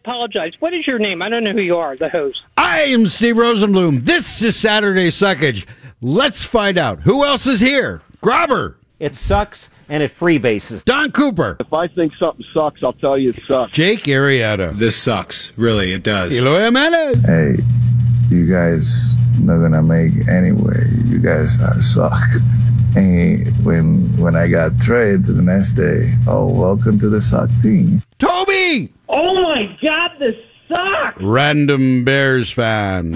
apologize. What is your name? I don't know who you are, the host. I am Steve Rosenblum. This is Saturday Suckage. Let's find out. Who else is here? Grobber. It sucks, and it freebases. Don Cooper. If I think something sucks, I'll tell you it sucks. Jake Arrieta. This sucks. Really, it does. Eloy Jimenez. Hey, you guys not gonna make anyway. You guys are suck. And when I got traded the next day, oh, welcome to the suck team. Toby. Oh, my God, this sucks. Random Bears fan.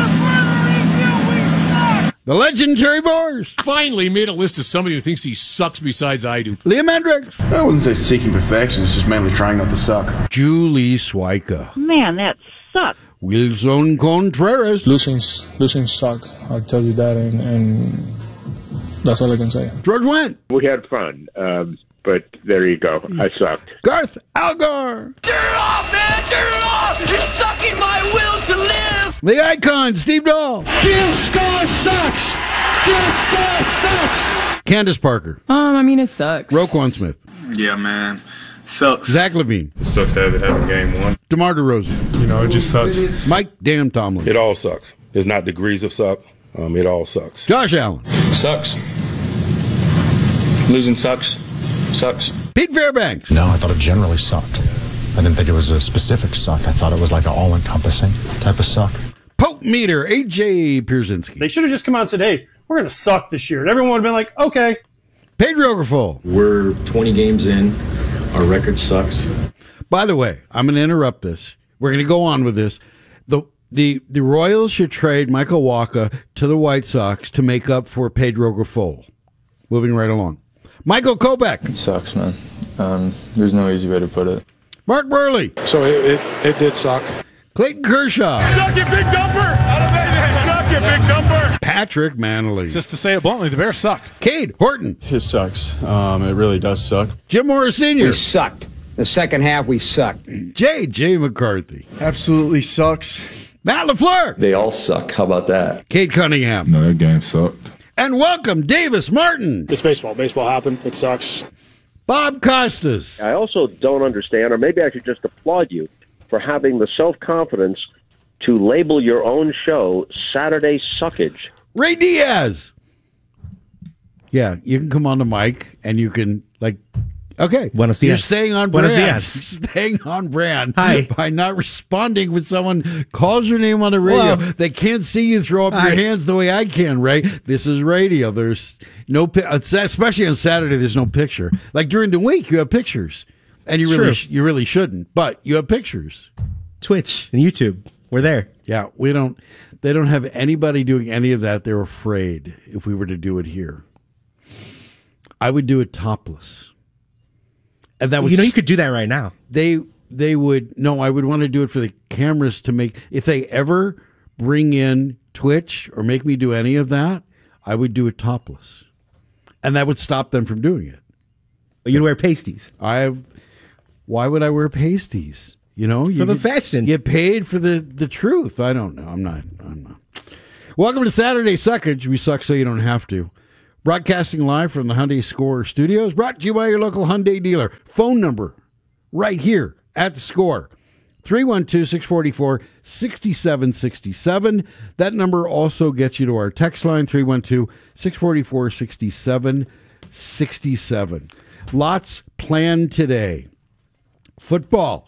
The legendary Boars. Finally made a list of somebody who thinks he sucks besides I do. Liam Hendricks. I wouldn't say seeking perfection. It's just mainly trying not to suck. Julie Swyka. Man, that sucks. Wilson Contreras. Losing suck. I'll tell you that, and that's all I can say. George Wendt. We had fun, but there you go. I sucked. Garth Algar. Turn it off, man! Turn it off! You're sucking my will to live! The icon, Steve Dahl. Disco sucks! Disco sucks! Candace Parker. I mean, it sucks. Roquan Smith. Yeah, man. Sucks. Zach Levine. It sucks to have it happen game one. DeMar DeRozan. You know, it just sucks. Mike Dan Tomlin. It all sucks. It's not degrees of suck. It all sucks. Josh Allen. Sucks. Losing sucks. Sucks. Pete Fairbanks. No, I thought it generally sucked. I didn't think it was a specific suck. I thought it was like an all-encompassing type of suck. Pope Meter, A.J. Pierzynski. They should have just come out and said, hey, we're going to suck this year. And everyone would have been like, okay. Pedro Grifol. We're 20 games in. Our record sucks. By the way, I'm going to interrupt this. We're going to go on with this. The Royals should trade Michael Wacha to the White Sox to make up for Pedro Grifol. Moving right along. Michael Kopech. It sucks, man. There's no easy way to put it. Mark Burley. So it did suck. Clayton Kershaw. Suck it, big dumper! Suck it, big dumper! Patrick Manley. Just to say it bluntly, the Bears suck. Cade Horton. It sucks. It really does suck. Jim Morris Sr. We sucked. The second half, we sucked. J.J. McCarthy. Absolutely sucks. Matt LaFleur. They all suck. How about that? Kate Cunningham. No, that game sucked. And welcome, Davis Martin. It's baseball. Baseball happened. It sucks. Bob Costas. I also don't understand, or maybe I should just applaud you for having the self-confidence to label your own show Saturday Suckage. Ray Diaz. Yeah, you can come on the mic and you can, okay. Buenos You're dias. staying on Buenos brand. dias. You're staying on brand. Hi. By not responding when someone calls your name on the radio. Hello. They can't see you throw up Hi. your hands the way I can, Ray. This is radio. There's no, especially on Saturday, there's no picture. Like during the week, you have pictures. And you really shouldn't, but you have pictures. Twitch and YouTube. We're there. Yeah, they don't have anybody doing any of that. They're afraid if we were to do it here. I would do it topless. And that would, you could do that right now. They would, no, I would want to do it for the cameras to make, if they ever bring in Twitch or make me do any of that, I would do it topless. And that would stop them from doing it. You'd wear pasties. Why would I wear pasties? For the fashion. Get paid for the truth. I don't know. I'm not. Welcome to Saturday Suckage. We suck so you don't have to. Broadcasting live from the Hyundai Score Studios. Brought to you by your local Hyundai dealer. Phone number right here at the Score. 312-644-6767. That number also gets you to our text line, 312-644-6767. Lots planned today. Football.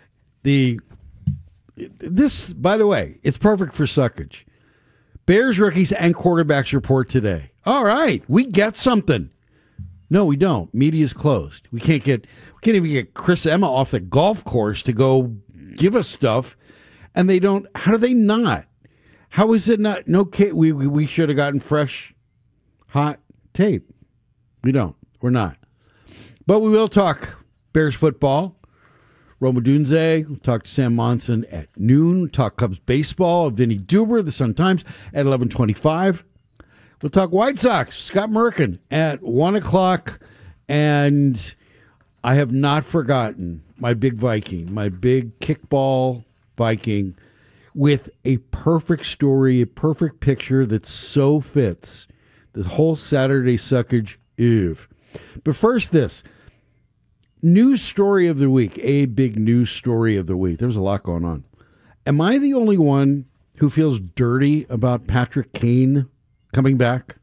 This, by the way, it's perfect for suckage. Bears rookies and quarterbacks report today. All right, we get something. No, we don't. Media's closed. We can't even get Chris Emma off the golf course to go give us stuff, and they don't. How do they not? How is it not? No, we should have gotten fresh, hot tape. We don't. We're not. But we will talk Bears football. Roma Dunze, we'll talk to Sam Monson at noon. Talk Cubs baseball. Vinny Duber, the Sun-Times, at 11:25. We'll talk White Sox. Scott Merkin at 1 o'clock. And I have not forgotten my big Viking, my big kickball Viking, with a perfect story, a perfect picture that so fits the whole Saturday Suckage Eve. But first, this. News story of the week. A big news story of the week. There's a lot going on. Am I the only one who feels dirty about Patrick Kane coming back?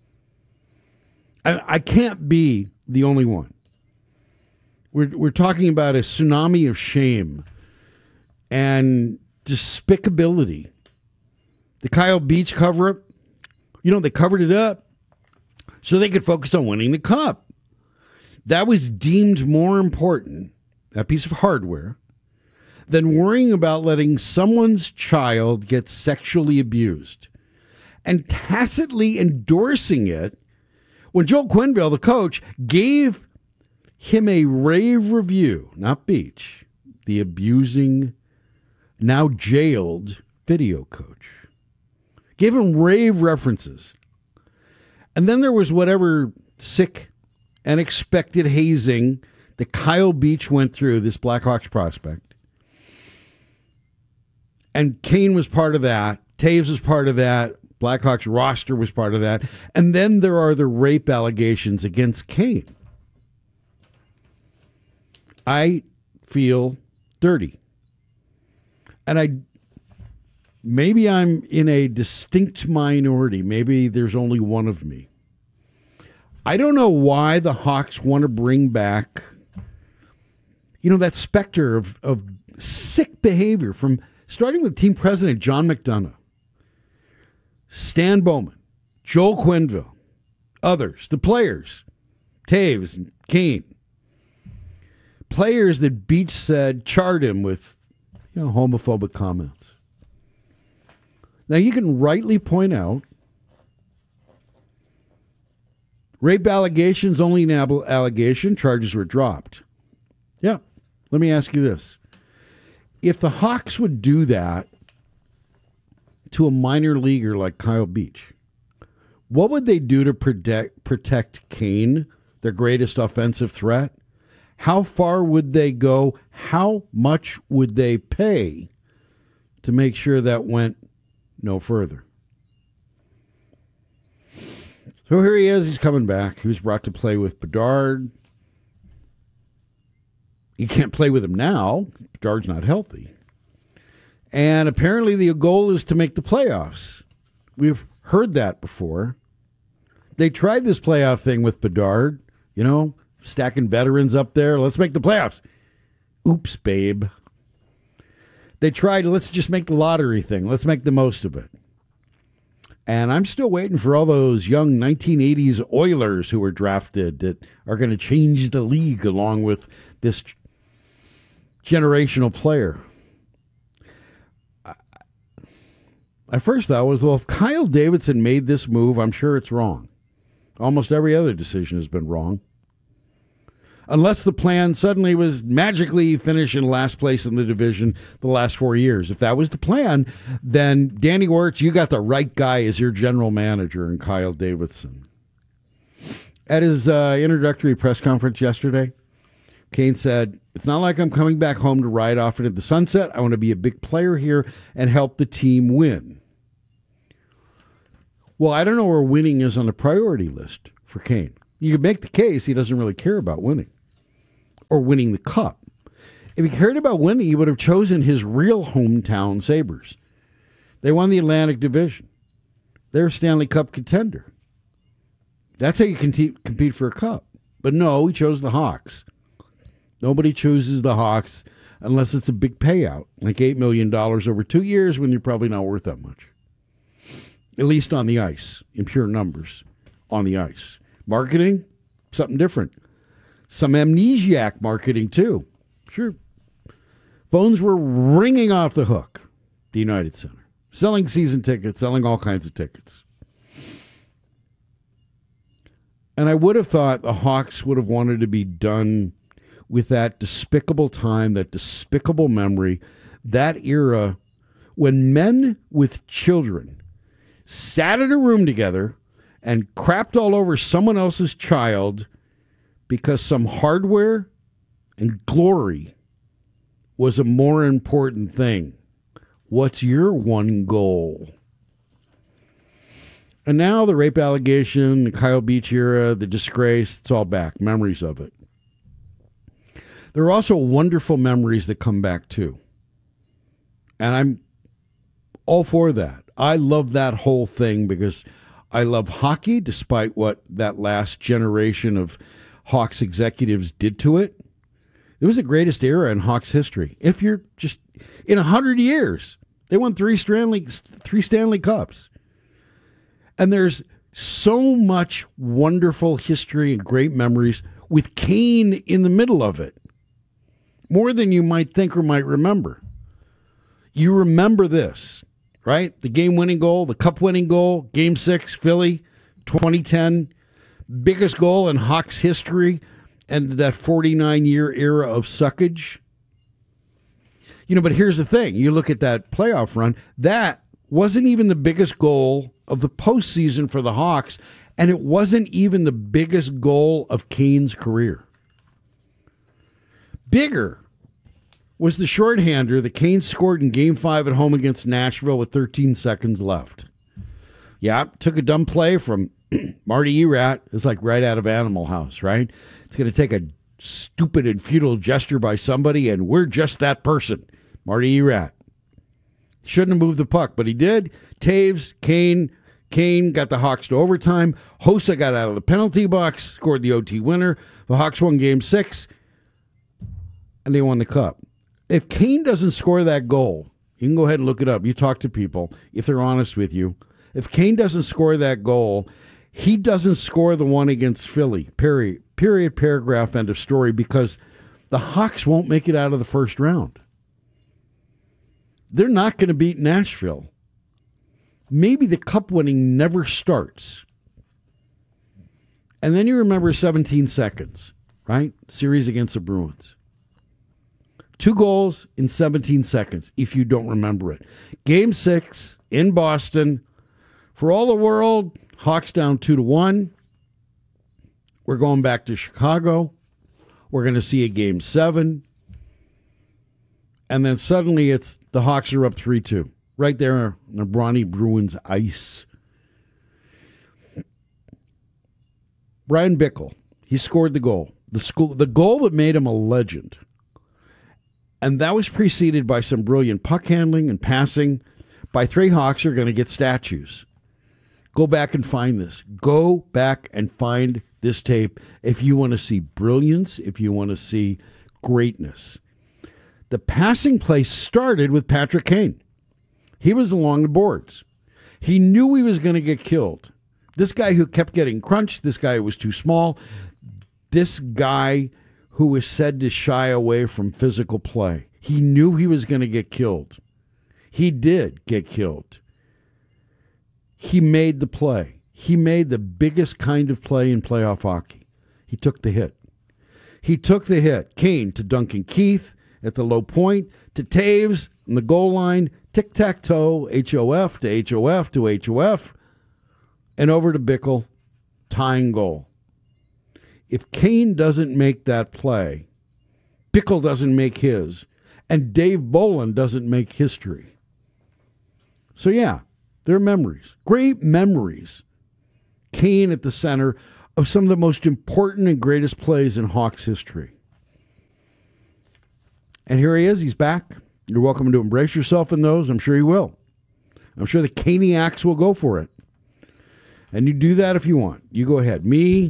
I can't be the only one. We're talking about a tsunami of shame and despicability. The Kyle Beach cover-up, they covered it up so they could focus on winning the cup. That was deemed more important, that piece of hardware, than worrying about letting someone's child get sexually abused and tacitly endorsing it when Joel Quenneville, the coach, gave him a rave review, not Beach, the abusing, now jailed video coach. Gave him rave references. And then there was whatever sick and expected hazing that Kyle Beach went through, this Blackhawks prospect. And Kane was part of that. Taves was part of that. Blackhawks roster was part of that. And then there are the rape allegations against Kane. I feel dirty. And maybe I'm in a distinct minority. Maybe there's only one of me. I don't know why the Hawks want to bring back, that specter of sick behavior from starting with team president John McDonough, Stan Bowman, Joel Quenneville, others, the players, Taves and Kane. Players that Beach said charred him with, homophobic comments. Now, you can rightly point out rape allegations, only an allegation, charges were dropped. Yeah. Let me ask you this. If the Hawks would do that to a minor leaguer like Kyle Beach, what would they do to protect Kane, their greatest offensive threat? How far would they go? How much would they pay to make sure that went no further? So here he is. He's coming back. He was brought to play with Bedard. You can't play with him now. Bedard's not healthy. And apparently the goal is to make the playoffs. We've heard that before. They tried this playoff thing with Bedard, stacking veterans up there. Let's make the playoffs. Oops, babe. They tried, let's just make the lottery thing. Let's make the most of it. And I'm still waiting for all those young 1980s Oilers who were drafted that are going to change the league along with this generational player. I first thought was, if Kyle Davidson made this move, I'm sure it's wrong. Almost every other decision has been wrong. Unless the plan suddenly was magically finish in last place in the division the last 4 years. If that was the plan, then Danny Wirtz, you got the right guy as your general manager in Kyle Davidson. At his introductory press conference yesterday, Kane said, "It's not like I'm coming back home to ride off into the sunset. I want to be a big player here and help the team win." Well, I don't know where winning is on the priority list for Kane. You could make the case he doesn't really care about winning or winning the cup. If he cared about winning, he would have chosen his real hometown Sabres. They won the Atlantic Division. They're a Stanley Cup contender. That's how you compete for a cup. But no, he chose the Hawks. Nobody chooses the Hawks unless it's a big payout, like $8 million over 2 years when you're probably not worth that much. At least on the ice, in pure numbers, on the ice. Marketing, something different. Some amnesiac marketing, too. Sure. Phones were ringing off the hook, the United Center. Selling season tickets, selling all kinds of tickets. And I would have thought the Hawks would have wanted to be done with that despicable time, that despicable memory, that era when men with children sat in a room together and crapped all over someone else's child because some hardware and glory was a more important thing. What's your one goal? And now the rape allegation, the Kyle Beach era, the disgrace, it's all back. Memories of it. There are also wonderful memories that come back, too. And I'm all for that. I love that whole thing because I love hockey, despite what that last generation of Hawks executives did to it. It was the greatest era in Hawks history. If you're just in 100 years, they won three Stanley Cups. And there's so much wonderful history and great memories with Kane in the middle of it. More than you might think or might remember. You remember this, right? The game-winning goal, the cup-winning goal, Game 6, Philly, 2010. Biggest goal in Hawks history and that 49-year era of suckage. But here's the thing. You look at that playoff run, that wasn't even the biggest goal of the postseason for the Hawks, and it wasn't even the biggest goal of Kane's career. Bigger was the shorthander that Kane scored in Game 5 at home against Nashville with 13 seconds left. Yeah, took a dumb play from Marty Erat. It's like right out of Animal House, right? It's going to take a stupid and futile gesture by somebody, and we're just that person. Marty Erat. Shouldn't have moved the puck, but he did. Taves, Kane got the Hawks to overtime. Hossa got out of the penalty box, scored the OT winner. The Hawks won Game 6, and they won the cup. If Kane doesn't score that goal, you can go ahead and look it up. You talk to people, if they're honest with you. If Kane doesn't score that goal, he doesn't score the one against Philly. Period, paragraph, end of story, because the Hawks won't make it out of the first round. They're not going to beat Nashville. Maybe the cup winning never starts. And then you remember 17 seconds, right? Series against the Bruins. 2 goals in 17 seconds, if you don't remember it. Game 6 in Boston. For all the world, Hawks down 2-1. We're going back to Chicago. We're going to see a Game 7. And then suddenly it's the Hawks are up 3-2. Right there on the brawny Bruins ice. Brian Bickle, he scored the goal. The goal that made him a legend. And that was preceded by some brilliant puck handling and passing by 3 Hawks who are going to get statues. Go back and find this. Go back and find this tape if you want to see brilliance, if you want to see greatness. The passing play started with Patrick Kane. He was along the boards. He knew he was going to get killed. This guy who kept getting crunched, this guy who was too small, this guy who was said to shy away from physical play. He knew he was going to get killed. He did get killed. He made the play. He made the biggest kind of play in playoff hockey. He took the hit. He took the hit. Kane to Duncan Keith at the low point, to Taves in the goal line, tic-tac-toe, HOF to HOF to HOF, and over to Bickle, tying goal. If Kane doesn't make that play, Bickle doesn't make his, and Dave Bolin doesn't make history. So yeah, there are memories, great memories. Kane at the center of some of the most important and greatest plays in Hawks history. And here he is, he's back. You're welcome to embrace yourself in those. I'm sure he will. I'm sure the Caniacs will go for it. And you do that if you want. You go ahead. Me,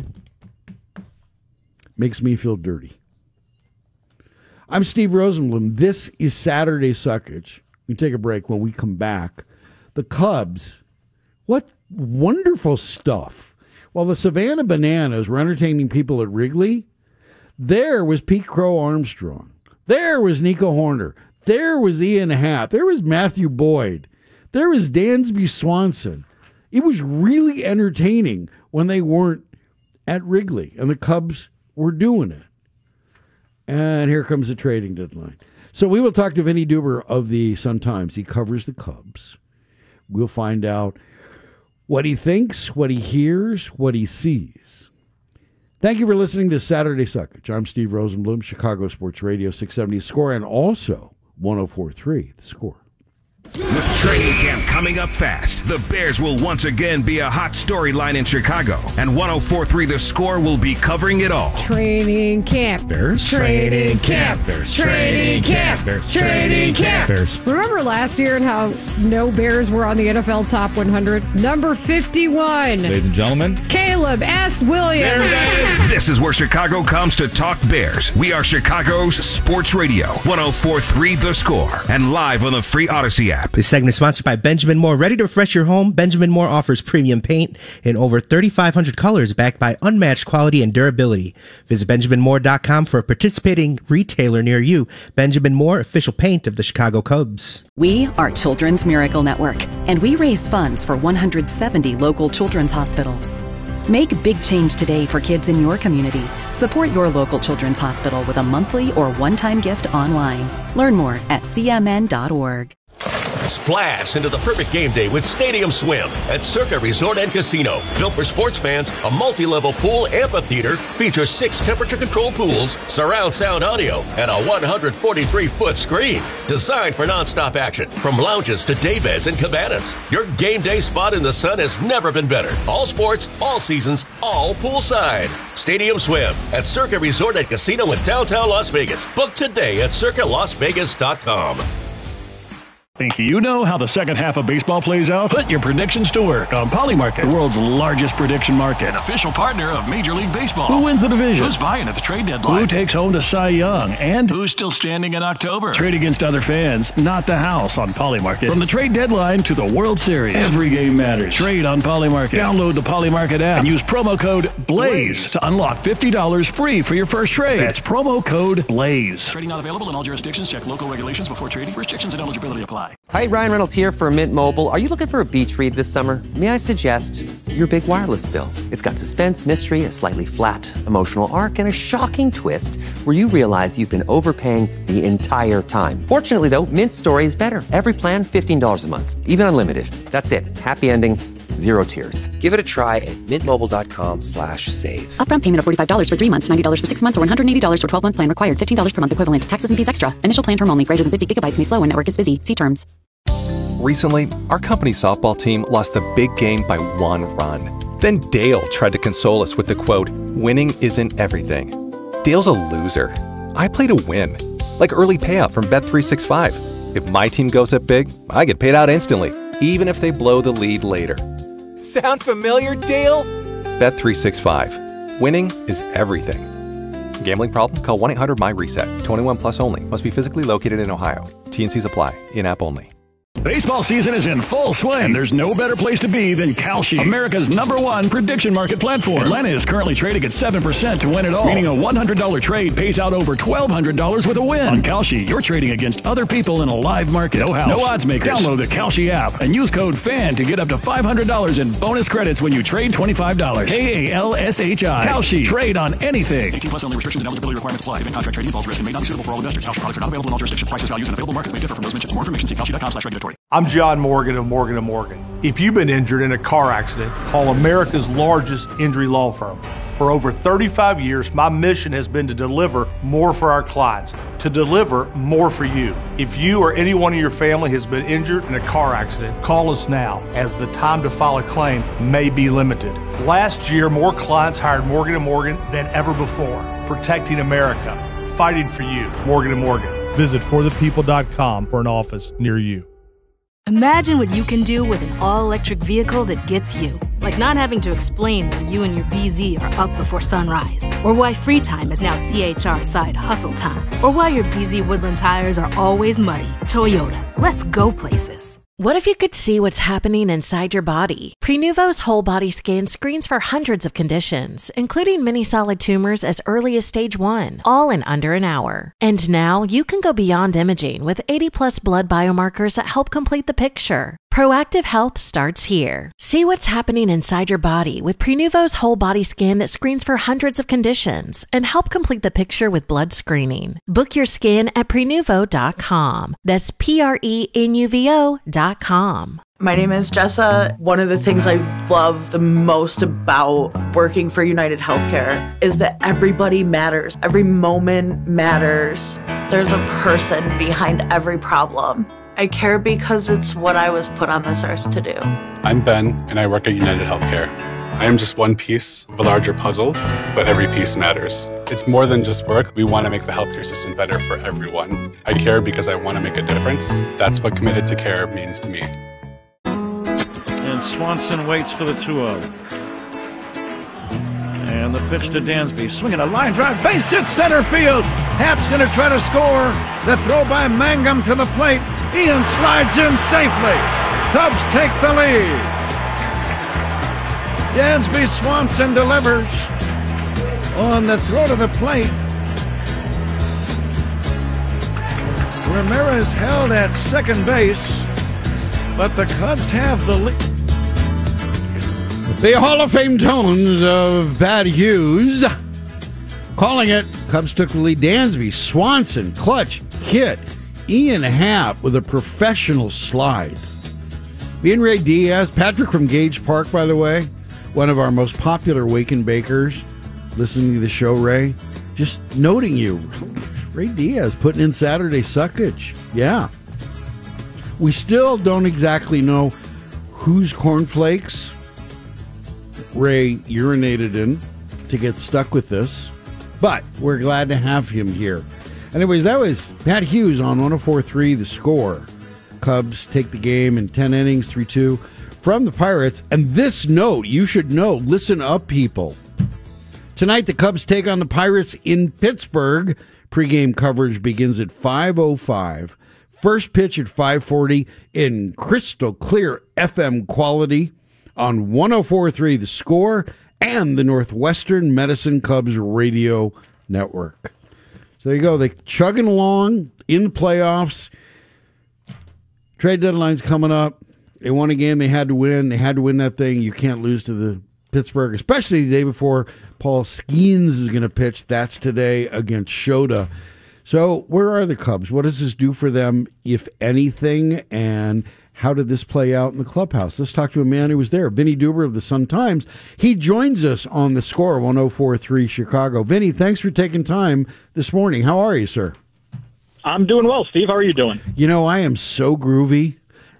makes me feel dirty. I'm Steve Rosenblum. This is Saturday Suckage. We take a break. When we come back, the Cubs, what wonderful stuff. While the Savannah Bananas were entertaining people at Wrigley, there was Pete Crow Armstrong. There was Nico Horner. There was Ian Happ. There was Matthew Boyd. There was Dansby Swanson. It was really entertaining when they weren't at Wrigley, and the Cubs were doing it. And here comes the trading deadline. So we will talk to Vinny Duber of the Sun-Times. He covers the Cubs. We'll find out what he thinks, what he hears, what he sees. Thank you for listening to Saturday Suckage. I'm Steve Rosenblum, Chicago Sports Radio 670 Score, and also 104.3 The Score. With training camp coming up fast, the Bears will once again be a hot storyline in Chicago, and 104.3 The Score will be covering it all. Training camp. Bears. Training camp. Bears. Training camp. Bears. Training camp. Bears. Remember last year and how no Bears were on the NFL Top 100? Number 51. Ladies and gentlemen, Caleb S. Williams. This is where Chicago comes to talk Bears. We are Chicago's sports radio, 104.3 The Score, and live on the free Odyssey app. This segment is sponsored by Benjamin Moore. Ready to refresh your home? Benjamin Moore offers premium paint in over 3,500 colors backed by unmatched quality and durability. Visit BenjaminMoore.com for a participating retailer near you. Benjamin Moore, official paint of the Chicago Cubs. We are Children's Miracle Network, and we raise funds for 170 local children's hospitals. Make big change today for kids in your community. Support your local children's hospital with a monthly or one-time gift online. Learn more at cmn.org. Splash into the perfect game day with Stadium Swim at Circa Resort and Casino. Built for sports fans, a multi-level pool amphitheater features 6 temperature-controlled pools, surround sound audio, and a 143-foot screen. Designed for non-stop action, from lounges to daybeds and cabanas. Your game day spot in the sun has never been better. All sports, all seasons, all poolside. Stadium Swim at Circa Resort and Casino in downtown Las Vegas. Book today at circalasvegas.com. Think you know how the second half of baseball plays out? Put your predictions to work on Polymarket, the world's largest prediction market. An official partner of Major League Baseball. Who wins the division? Who's buying at the trade deadline? Who takes home the Cy Young? And who's still standing in October? Trade against other fans, not the house on Polymarket. From the trade deadline to the World Series, every game matters. Trade on Polymarket. Download the Polymarket app and use promo code BLAZE to unlock $50 free for your first trade. That's promo code BLAZE. Trading not available in all jurisdictions. Check local regulations before trading. Restrictions and eligibility apply. Hi, Ryan Reynolds here for Mint Mobile. Are you looking for a beach read this summer? May I suggest your big wireless bill? It's got suspense, mystery, a slightly flat emotional arc, and a shocking twist where you realize you've been overpaying the entire time. Fortunately, though, Mint's story is better. Every plan, $15 a month, even unlimited. That's it. Happy ending. Zero tears. Give it a try at mintmobile.com/save. Upfront payment of $45 for 3 months, $90 for 6 months, or $180 for 12-month plan required. $15 per month equivalent. Taxes and fees extra. Initial plan term only. Greater than 50 gigabytes may slow when network is busy. See terms. Recently, our company softball team lost a big game by 1 run. Then Dale tried to console us with the quote, "Winning isn't everything." Dale's a loser. I play to win. Like early payout from Bet365. If my team goes up big, I get paid out instantly, even if they blow the lead later. Sound familiar, Dale? Bet365. Winning is everything. Gambling problem? Call 1-800-MY-RESET. 21 plus only. Must be physically located in Ohio. T&Cs apply. In-app only. Baseball season is in full swing, and there's no better place to be than Kalshi, America's #1 prediction market platform. Atlanta is currently trading at 7% to win it all, meaning a $100 trade pays out over $1,200 with a win. On Kalshi, you're trading against other people in a live market. No house, no odds makers. Download the Kalshi app and use code FAN to get up to $500 in bonus credits when you trade $25. KALSHI. Kalshi. Trade on anything. 18 plus only. Restrictions and eligibility requirements apply. Even contract trading involves risk and may not be suitable for all investors. Kalshi products are not available in all jurisdictions. Prices, values, and available markets may differ from those mentioned. For more information, see kalshi.com/regulatory. I'm John Morgan of Morgan & Morgan. If you've been injured in a car accident, call America's largest injury law firm. For over 35 years, my mission has been to deliver more for our clients, to deliver more for you. If you or anyone in your family has been injured in a car accident, call us now, as the time to file a claim may be limited. Last year, more clients hired Morgan & Morgan than ever before, protecting America, fighting for you. Morgan & Morgan. Visit forthepeople.com for an office near you. Imagine what you can do with an all-electric vehicle that gets you. Like not having to explain why you and your BZ are up before sunrise. Or why free time is now CHR side hustle time. Or why your BZ Woodland tires are always muddy. Toyota. Let's go places. What if you could see what's happening inside your body? Prenuvo's whole body scan screens for hundreds of conditions, including many solid tumors as early as stage 1, all in under an hour. And now you can go beyond imaging with 80+ blood biomarkers that help complete the picture. Proactive health starts here. See what's happening inside your body with Prenuvo's whole body scan that screens for hundreds of conditions and help complete the picture with blood screening. Book your scan at Prenuvo.com. That's Prenuvo.com. My name is Jessa. One of the things I love the most about working for United Healthcare is that everybody matters. Every moment matters. There's a person behind every problem. I care because it's what I was put on this earth to do. I'm Ben, and I work at United Healthcare. I am just one piece of a larger puzzle, but every piece matters. It's more than just work. We want to make the healthcare system better for everyone. I care because I want to make a difference. That's what committed to care means to me. And Swanson waits for the 2-0. And the pitch to Dansby, swinging a line drive, base hit center field. Happ's going to try to score. The throw by Mangum to the plate. Ian slides in safely. Cubs take the lead. Dansby Swanson delivers on the throw to the plate. Ramirez held at second base, but the Cubs have the lead. The Hall of Fame tones of Pat Hughes calling it. Cubs took the lead. Dansby Swanson clutch hit. Ian Happ with a professional slide. Ian Ray Diaz, Patrick from Gage Park, by the way, one of our most popular Wake and Bakers, listening to the show, Ray. Just noting you. Ray Diaz putting in Saturday suckage. Yeah. We still don't exactly know whose cornflakes Ray urinated in to get stuck with this, but we're glad to have him here. Anyways, that was Pat Hughes on 104.3 The Score. Cubs take the game in 10 innings, 3-2 from the Pirates. And this note, you should know, listen up, people. Tonight, the Cubs take on the Pirates in Pittsburgh. Pre-game coverage begins at 5:05. First pitch at 5:40 in crystal clear FM quality on 104.3 The Score and the Northwestern Medicine Cubs radio network. So there you go. They're chugging along in the playoffs. Trade deadline's coming up. They won a game they had to win. They had to win that thing. You can't lose to the Pittsburgh, especially the day before Paul Skeens is going to pitch. That's today against Shota. So where are the Cubs? What does this do for them, if anything? And how did this play out in the clubhouse? Let's talk to a man who was there, Vinny Duber of the Sun-Times. He joins us on The Score, 104.3 Chicago. Vinny, thanks for taking time this morning. How are you, sir? I'm doing well, Steve. How are you doing? You know, I am so groovy.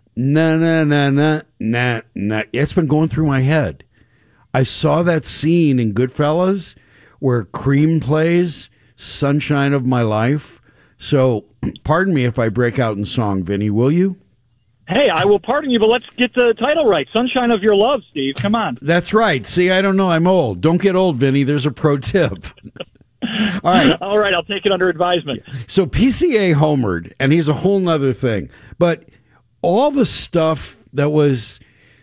Nah. It's been going through my head. I saw that scene in Goodfellas where Cream plays Sunshine of My Life. So, pardon me if I break out in song, Vinny, will you? Hey, I will pardon you, but let's get the title right. Sunshine of Your Love, Steve. Come on. That's right. See, I don't know. I'm old. Don't get old, Vinny. There's a pro tip. All right. All right, I'll take it under advisement. So PCA homered, and he's a whole nother thing. But all the stuff that was...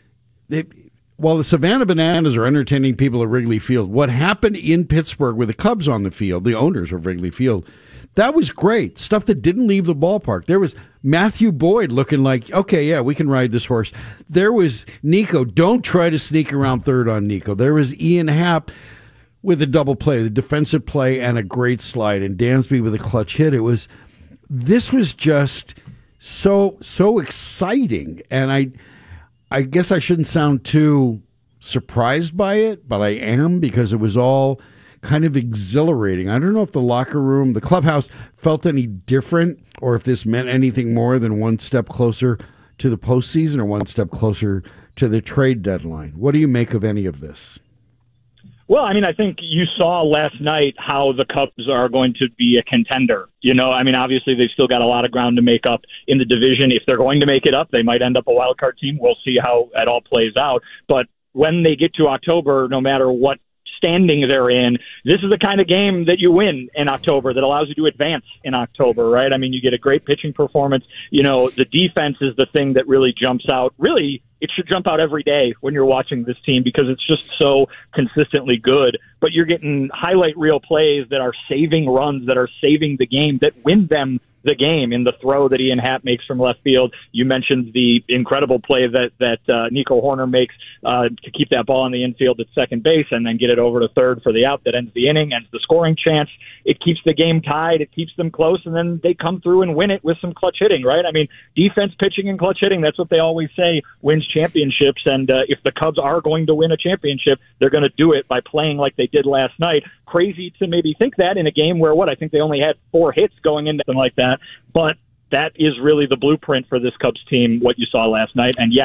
While the Savannah Bananas are entertaining people at Wrigley Field, what happened in Pittsburgh with the Cubs on the field, the owners of Wrigley Field, that was great. Stuff that didn't leave the ballpark. There was Matthew Boyd looking like, okay, yeah, we can ride this horse. There was Nico. Don't try to sneak around third on Nico. There was Ian Happ with a double play, the defensive play, and a great slide, and Dansby with a clutch hit. This was just so exciting, and I guess I shouldn't sound too surprised by it, but I am, because it was all kind of exhilarating. I don't know if the locker room, the clubhouse felt any different, or if this meant anything more than one step closer to the postseason or one step closer to the trade deadline. What do you make of any of this? Well, I mean, I think you saw last night how the Cubs are going to be a contender. You know, I mean, obviously they've still got a lot of ground to make up in the division. If they're going to make it up, they might end up a wild card team. We'll see how it all plays out. But when they get to October, no matter what standing they're in, this is the kind of game that you win in October that allows you to advance in October, right? I mean, you get a great pitching performance. You know, the defense is the thing that really jumps out. Really, it should jump out every day when you're watching this team because it's just so consistently good. But you're getting highlight reel plays that are saving runs, that are saving the game, that win them the game in the throw that Ian Happ makes from left field. You mentioned the incredible play that Nico Horner makes to keep that ball in the infield at second base and then get it over to third for the out that ends the inning, ends the scoring chance. It keeps the game tied. It keeps them close, and then they come through and win it with some clutch hitting, right? I mean, defense, pitching, and clutch hitting, that's what they always say wins championships. And if the Cubs are going to win a championship, they're going to do it by playing like they did last night. Crazy to maybe think that in a game where, I think they only had 4 hits going into something like that. But that is really the blueprint for this Cubs team, what you saw last night. And yeah,